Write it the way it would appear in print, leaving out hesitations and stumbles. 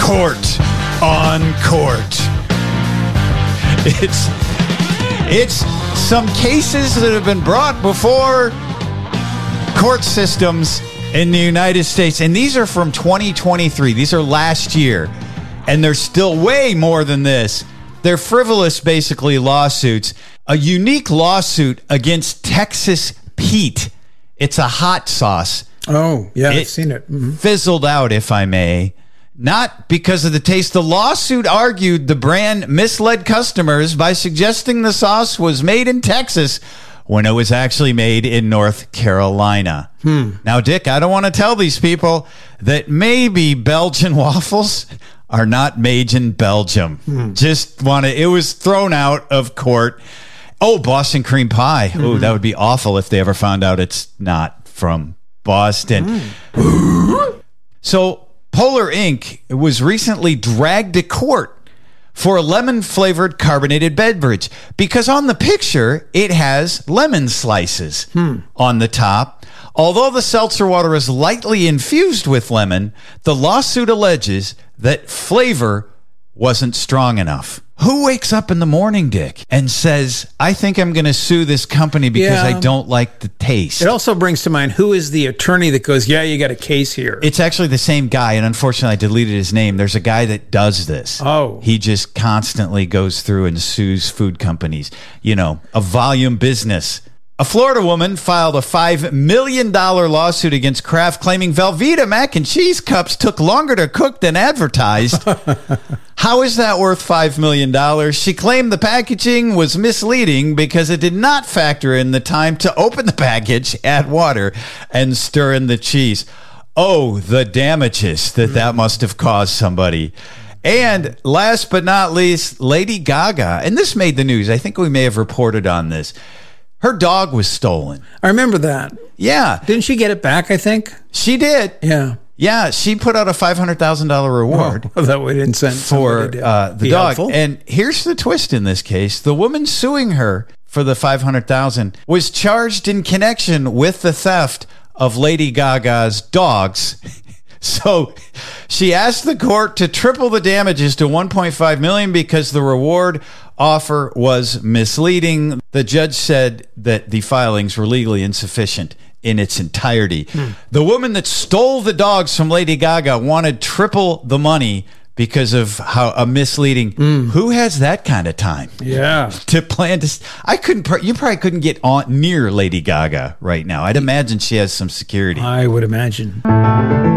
court on court. It's some cases that have been brought before court systems in the United States, and these are from 2023. These are last year, and there's still way more than this. They're frivolous, basically, lawsuits. A unique lawsuit against Texas Pete. It's a hot sauce. Oh, yeah, I've seen it. Mm-hmm. Fizzled out, if I may. Not because of the taste. The lawsuit argued the brand misled customers by suggesting the sauce was made in Texas when it was actually made in North Carolina. Now, Dick, I don't want to tell these people that maybe Belgian waffles are not made in Belgium. It was thrown out of court. Oh, Boston cream pie. Oh, that would be awful if they ever found out it's not from Boston. So Polar Inc. was recently dragged to court for a lemon-flavored carbonated beverage because on the picture, it has lemon slices on the top. Although the seltzer water is lightly infused with lemon, the lawsuit alleges that flavor wasn't strong enough. Who wakes up in the morning, Dick, and says, I think I'm going to sue this company because I don't like the taste? It also brings to mind, who is the attorney that goes, yeah, you got a case here? It's actually the same guy, and unfortunately I deleted his name. There's a guy that does this. Oh. He just constantly goes through and sues food companies. You know, a volume business. A Florida woman filed a $5 million lawsuit against Kraft claiming Velveeta mac and cheese cups took longer to cook than advertised. How is that worth $5 million? She claimed the packaging was misleading because it did not factor in the time to open the package, add water, and stir in the cheese. Oh, the damages that must have caused somebody. And last but not least, Lady Gaga. And this made the news. I think we may have reported on this. Her dog was stolen. I remember that. Yeah. Didn't she get it back, I think? She did. Yeah. Yeah, she put out a $500,000 reward that would incent for the dog. Helpful. And here's the twist in this case. The woman suing her for the $500,000 was charged in connection with the theft of Lady Gaga's dogs. So she asked the court to triple the damages to $1.5 million because the reward offer was misleading. The judge said that the filings were legally insufficient in its entirety. The woman that stole the dogs from Lady Gaga wanted triple the money because of how a misleading. Who has that kind of time? Yeah. To plan to. You probably couldn't get on near Lady Gaga right now. I'd imagine she has some security. I would imagine.